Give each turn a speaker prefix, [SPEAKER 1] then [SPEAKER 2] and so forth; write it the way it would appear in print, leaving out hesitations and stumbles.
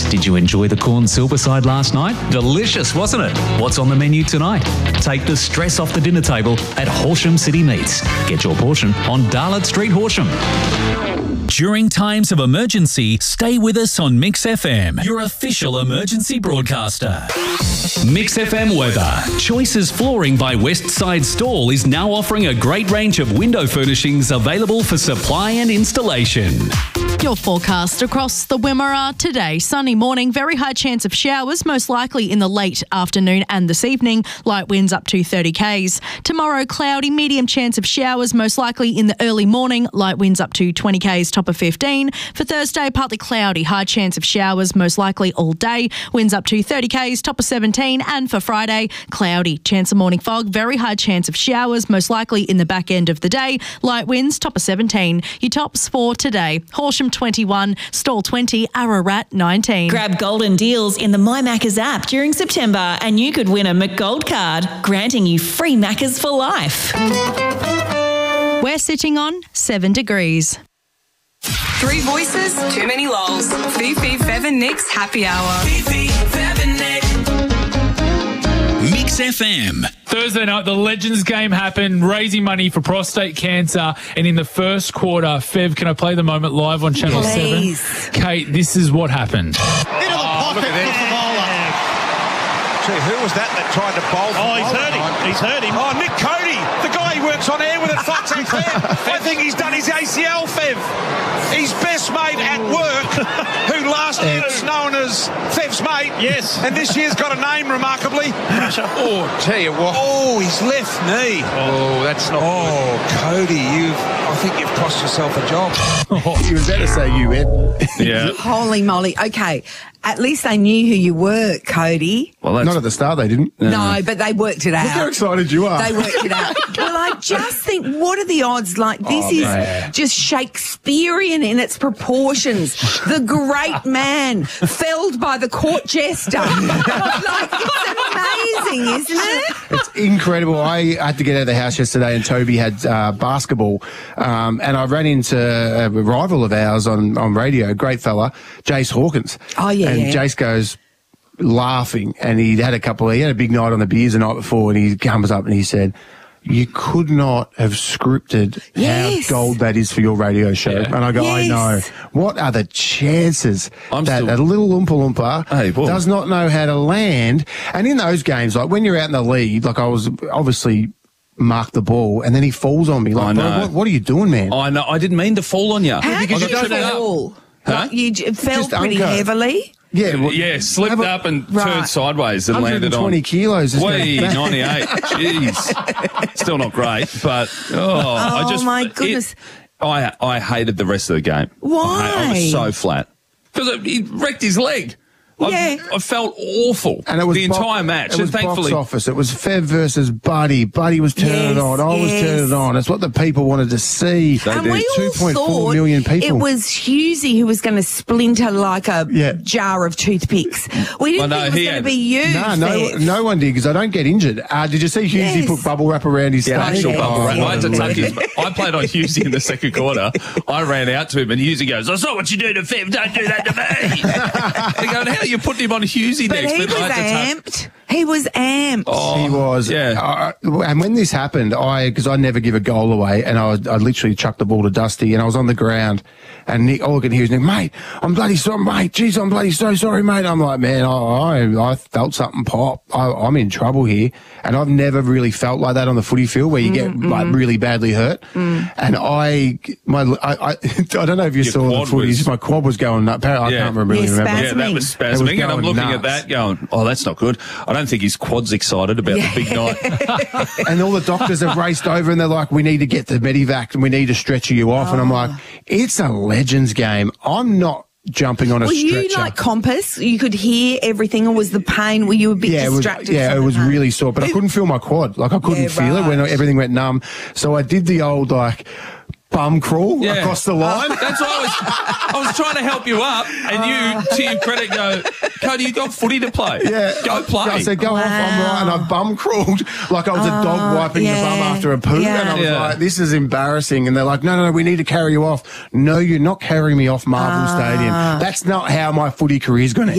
[SPEAKER 1] Did you enjoy the corn silver side last night? Delicious, wasn't it? What's on the menu tonight? Take the stress off the dinner table at Horsham City Meats. Get your portion on Darlot Street, Horsham.
[SPEAKER 2] During times of emergency, stay with us on Mix FM, your official emergency broadcaster. Mix FM weather. Choices Flooring by Westside Stall is now offering a great range of window furnishings available for supply and installation.
[SPEAKER 3] Your forecast across the Wimmera today. Sunny morning, very high chance of showers, most likely in the late afternoon and this evening. Light winds up to 30 k's. Tomorrow, cloudy, medium chance of showers, most likely in the early morning. Light winds up to 20 k's, top of 15. For Thursday, partly cloudy, high chance of showers, most likely all day. Winds up to 30 k's, top of 17. And for Friday, cloudy, chance of morning fog, very high chance of showers, most likely in the back end of the day. Light winds, top of 17. Your tops for today: Horsham 21, Stawell 20, Ararat 19.
[SPEAKER 4] Grab golden deals in the My Maccas app during September and you could win a McGold card, granting you free Maccas for life.
[SPEAKER 3] We're sitting on 7 degrees.
[SPEAKER 5] 3 voices, too many lols. Fifi, Fev and Nick's happy hour. Fifi, Fev and Nick.
[SPEAKER 2] Mix FM.
[SPEAKER 6] Thursday night, the Legends game happened, raising money for prostate cancer. And in the first quarter, Fev, can I play the moment live on Channel 7? Kate, this is what happened.
[SPEAKER 7] Into the pocket for Favola. Gee, who was that tried to bowl?
[SPEAKER 8] Oh, he's hurt him.
[SPEAKER 7] Oh, Nick Cody, the guy who works on air with it, fucks it, Fev. I think he's done his ACL, Fev. His best mate at work, who last year was known as Fev's mate.
[SPEAKER 8] Yes.
[SPEAKER 7] And this year's got a name, remarkably. Oh, tell you what. Oh, his left knee. Oh, that's not good. Cody, I think you've cost yourself a job.
[SPEAKER 9] You was better say you, Ed.
[SPEAKER 6] Yeah.
[SPEAKER 10] Holy moly. Okay. At least they knew who you were, Cody.
[SPEAKER 9] Well, not at the start, they didn't.
[SPEAKER 10] No, but they worked it out.
[SPEAKER 9] Look how excited you are.
[SPEAKER 10] They worked it out. Well, I just think, what are the odds? Like, this is just Shakespearean in its proportions. The great man felled by the court jester. Like, it's amazing, isn't it?
[SPEAKER 9] It's incredible. I had to get out of the house yesterday and Toby had basketball and I ran into a rival of ours on radio, great fella, Jace Hawkins.
[SPEAKER 10] Oh, yeah.
[SPEAKER 9] And Jace goes laughing and he had a big night on the beers the night before and he comes up and he said, you could not have scripted how gold that is for your radio show. Yeah. And I go, I know. What are the chances that a little Oompa Loompa does not know how to land? And in those games, like when you're out in the lead, like I was obviously marked the ball and then he falls on me. Like, what are you doing, man?
[SPEAKER 11] I know. I didn't mean to fall on you.
[SPEAKER 10] How did you fall? Huh? You fell pretty heavily?
[SPEAKER 11] Yeah, slipped up and turned sideways and landed on
[SPEAKER 9] 120 kilos.
[SPEAKER 11] 98. Jeez. Still not great, but
[SPEAKER 10] my goodness.
[SPEAKER 11] I hated the rest of the game.
[SPEAKER 10] Why?
[SPEAKER 11] I was so flat. Because he wrecked his leg. I felt awful. And it was the entire match.
[SPEAKER 9] It was
[SPEAKER 11] thankfully,
[SPEAKER 9] box office. It was Fev versus Buddy. Buddy was turning it on. I was turning it on. It's what the people wanted to see.
[SPEAKER 10] And we all
[SPEAKER 9] 2.4 million people.
[SPEAKER 10] It was Hughesy who was going to splinter like a jar of toothpicks. We didn't think it was going to be you.
[SPEAKER 9] No one did because I don't get injured. Did you see Hughesy put bubble wrap around his stomach?
[SPEAKER 11] Actual bubble wrap. I had to tuck his. I played on Hughesy in the second quarter. I ran out to him and Hughesy goes, "I saw what you do to Fev. Don't do that to me." They go, "How you put him on Hughesy next?"
[SPEAKER 10] But he was amped. He was amped.
[SPEAKER 9] Oh, he was.
[SPEAKER 11] Yeah.
[SPEAKER 9] And when this happened, because I never give a goal away, and I literally chucked the ball to Dusty, and I was on the ground, and Nick, all I could hear is, mate, I'm bloody sorry, mate. Jeez, I'm bloody so sorry, mate. I'm like, man, I felt something pop. I'm in trouble here. And I've never really felt like that on the footy field where you get like really badly hurt. And I don't know if you saw the footage. My quad was going nuts. I can't really remember.
[SPEAKER 11] Yeah, that was spasming. And I'm looking at that going, oh, that's not good. I don't think his quad's excited about the big night.
[SPEAKER 9] And all the doctors have raced over and they're like, we need to get the Medivac and we need to stretcher you off. And I'm like, it's a Legends game. I'm not jumping on a stretcher.
[SPEAKER 10] Were you like compass? You could hear everything, or was the pain, were you a bit distracted?
[SPEAKER 9] It was really sore, but I couldn't feel my quad. Like I couldn't feel it when everything went numb. So I did the old bum crawl across the line.
[SPEAKER 11] That's what I was trying to help you up, and you, to your credit, go, Cody, you got footy to play. Yeah. Go play.
[SPEAKER 9] I said, go off, I'm right, and I bum crawled like I was a dog wiping the bum after a poo, and I was like, this is embarrassing. And they're like, no, we need to carry you off. No, you're not carrying me off Marvel Stadium. That's not how my footy career is going to